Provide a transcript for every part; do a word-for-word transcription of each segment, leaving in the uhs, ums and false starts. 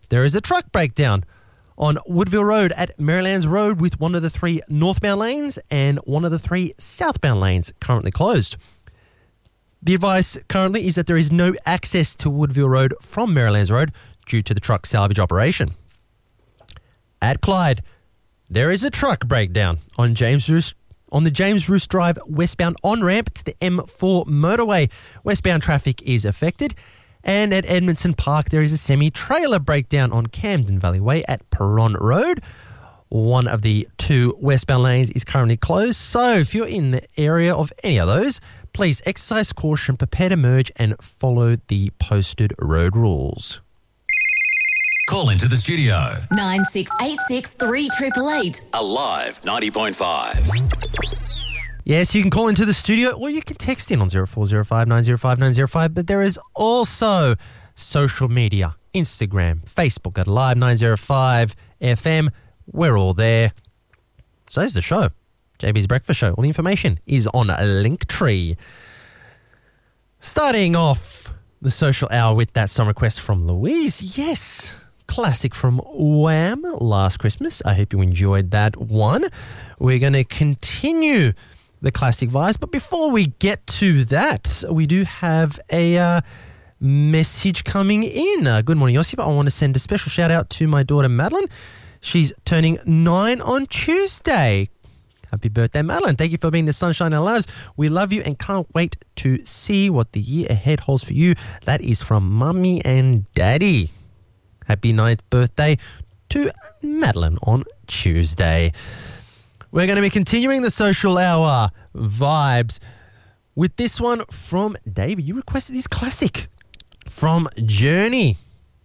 There is a truck breakdown on Woodville Road at Marylands Road with one of the three northbound lanes and one of the three southbound lanes currently closed. The advice currently is that there is no access to Woodville Road from Marylands Road due to the truck salvage operation. At Clyde, there is a truck breakdown on James Roos, on the James Roos Drive westbound on-ramp to the M four motorway. Westbound traffic is affected. And at Edmondson Park, there is a semi-trailer breakdown on Camden Valley Way at Perron Road. One of the two westbound lanes is currently closed. So if you're in the area of any of those, please exercise caution, prepare to merge, and follow the posted road rules. Call into the studio. nine six eight six, three eight eight eight. Alive ninety point five. Yes, you can call into the studio or you can text in on zero four zero five nine zero five nine zero five. But there is also social media, Instagram, Facebook at Alive nine oh five F M. We're all there. So is the show. J B's Breakfast Show. All the information is on Linktree. Starting off the social hour with that song request from Louise. Yes, classic from Wham! Last Christmas. I hope you enjoyed that one. We're going to continue the classic vibes, but before we get to that, we do have a uh, message coming in. Uh, good morning, Yossi. I want to send a special shout out to my daughter Madeline. She's turning nine on Tuesday. Happy birthday, Madeline. Thank you for being the sunshine in our lives. We love you and can't wait to see what the year ahead holds for you. That is from Mummy and Daddy. Happy ninth birthday to Madeline on Tuesday. We're going to be continuing the social hour vibes with this one from David. You requested this classic from Journey.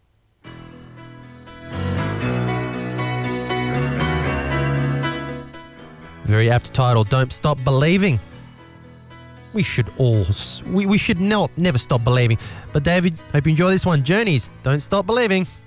Very apt title, Don't Stop Believing. We should all, we, we should not, never stop believing. But David, hope you enjoy this one. Journey's Don't Stop Believing.